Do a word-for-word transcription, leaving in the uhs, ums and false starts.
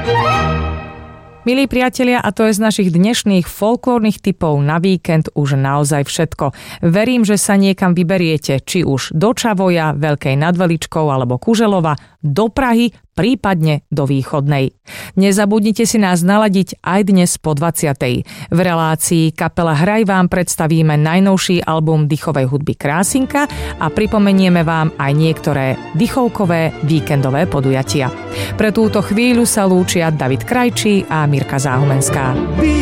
Milí priatelia, a to je z našich dnešných folklórnych tipov na víkend už naozaj všetko. Verím, že sa niekam vyberiete, či už do Čavoja, Veľkej nad Veličkou alebo Kuželova, do Prahy, prípadne do Východnej. Nezabudnite si nás naladiť aj dnes po dvadsiatej. V relácii Kapela Hraj vám predstavíme najnovší album dychovej hudby Krásinka a pripomenieme vám aj niektoré dychovkové víkendové podujatia. Pre túto chvíľu sa lúčia David Krajčí a Mirka Záhumenská.